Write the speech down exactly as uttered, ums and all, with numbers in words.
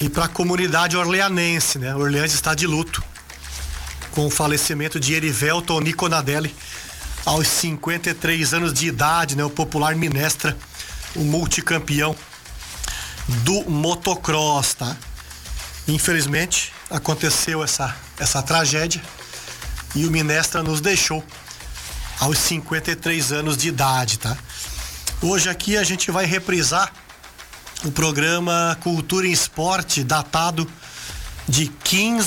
E para a comunidade orleanense, né? Orleans está de luto com o falecimento de Erivelton Niconadelli aos cinquenta e três anos de idade, né? O popular Minestra, o multicampeão do motocross, tá? Infelizmente aconteceu essa, essa tragédia e o Minestra nos deixou aos cinquenta e três anos de idade, tá? Hoje aqui a gente vai reprisar o programa Cultura em Esporte, datado de quinze